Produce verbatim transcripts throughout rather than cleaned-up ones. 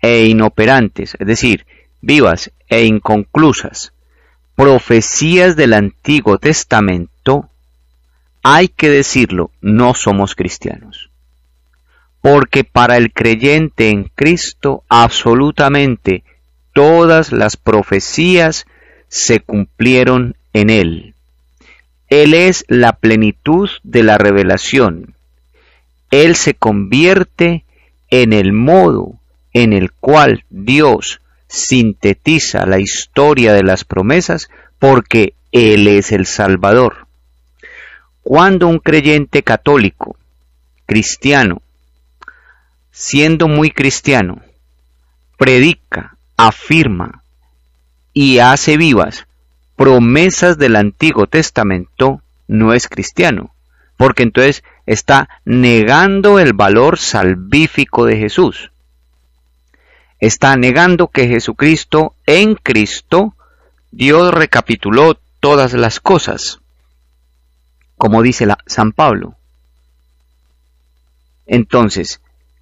e inoperantes, es decir, vivas e inconclusas, profecías del Antiguo Testamento, hay que decirlo, no somos cristianos. Porque para el creyente en Cristo, absolutamente todas las profecías se cumplieron en Él. Él es la plenitud de la revelación. Él se convierte en el modo en el cual Dios sintetiza la historia de las promesas, porque Él es el Salvador. Cuando un creyente católico, cristiano, siendo muy cristiano, predica, afirma y hace vivas promesas del Antiguo Testamento, no es cristiano, porque entonces está negando el valor salvífico de Jesús. Está negando que Jesucristo, en Cristo, Dios recapituló todas las cosas, como dice la, San Pablo. Entonces,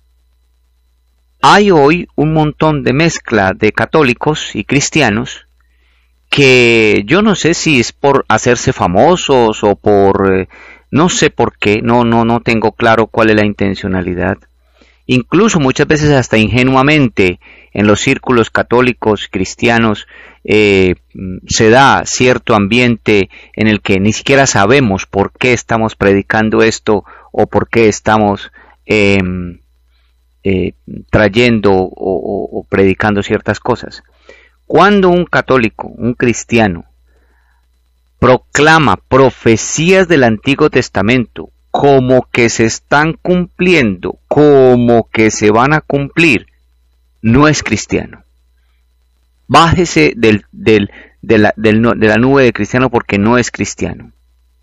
hay hoy un montón de mezcla de católicos y cristianos que yo no sé si es por hacerse famosos o por, eh, no sé por qué, no, no, no tengo claro cuál es la intencionalidad. Incluso muchas veces hasta ingenuamente en los círculos católicos cristianos eh, se da cierto ambiente en el que ni siquiera sabemos por qué estamos predicando esto o por qué estamos eh, eh, trayendo o, o, o predicando ciertas cosas. Cuando un católico, un cristiano, proclama profecías del Antiguo Testamento como que se están cumpliendo, como que se van a cumplir, no es cristiano. Bájese del, del, de, la, del, de la nube de cristiano porque no es cristiano.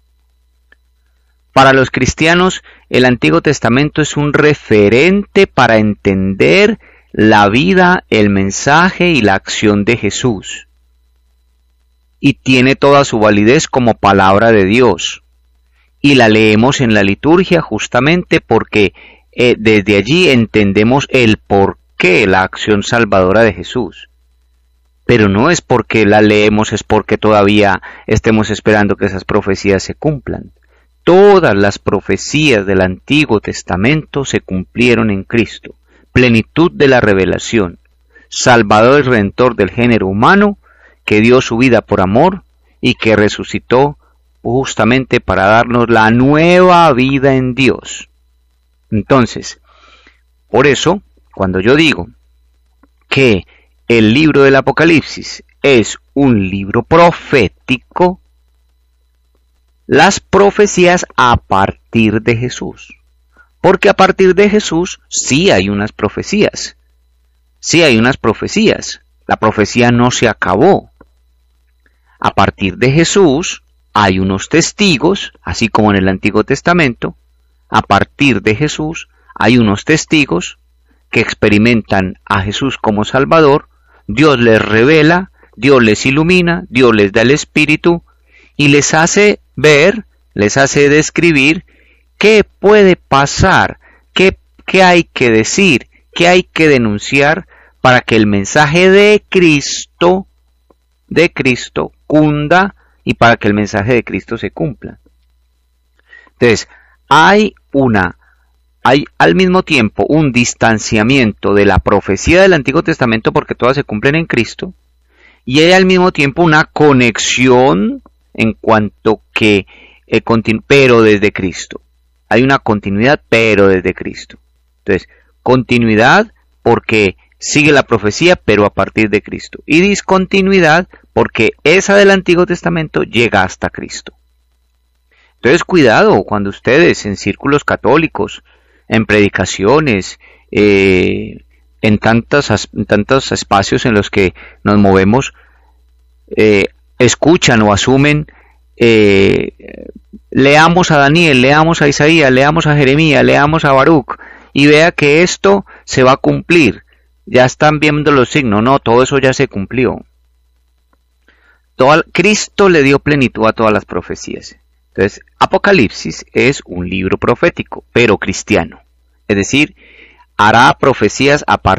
Para los cristianos, el Antiguo Testamento es un referente para entender la vida, el mensaje y la acción de Jesús. Y tiene toda su validez como palabra de Dios. Y la leemos en la liturgia justamente porque eh, desde allí entendemos el porqué, la acción salvadora de Jesús. Pero no es porque la leemos, es porque todavía estemos esperando que esas profecías se cumplan. Todas las profecías del Antiguo Testamento se cumplieron en Cristo. Plenitud de la revelación, Salvador y Redentor del género humano, que dio su vida por amor y que resucitó justamente para darnos la nueva vida en Dios. Entonces, por eso, cuando yo digo que el libro del Apocalipsis es un libro profético, las profecías a partir de Jesús. Porque a partir de Jesús sí hay unas profecías. Sí hay unas profecías. La profecía no se acabó. A partir de Jesús hay unos testigos, así como en el Antiguo Testamento. A partir de Jesús hay unos testigos que experimentan a Jesús como Salvador. Dios les revela, Dios les ilumina, Dios les da el Espíritu y les hace ver, les hace describir qué puede pasar, qué, qué hay que decir, qué hay que denunciar para que el mensaje de Cristo, de Cristo, cunda y para que el mensaje de Cristo se cumpla. Entonces, hay una, hay al mismo tiempo un distanciamiento de la profecía del Antiguo Testamento porque todas se cumplen en Cristo, y hay al mismo tiempo una conexión en cuanto que, eh, continu- pero desde Cristo. Hay una continuidad, pero desde Cristo. Entonces, continuidad porque sigue la profecía, pero a partir de Cristo. Y discontinuidad porque esa del Antiguo Testamento llega hasta Cristo. Entonces, cuidado cuando ustedes en círculos católicos, en predicaciones, eh, en, tantas, en tantos espacios en los que nos movemos, eh, escuchan o asumen, eh, leamos a Daniel, leamos a Isaías, leamos a Jeremías, leamos a Baruch, y vea que esto se va a cumplir. Ya están viendo los signos, no, todo eso ya se cumplió. Todo, Cristo le dio plenitud a todas las profecías. Entonces, Apocalipsis es un libro profético, pero cristiano. Es decir, hará profecías a partir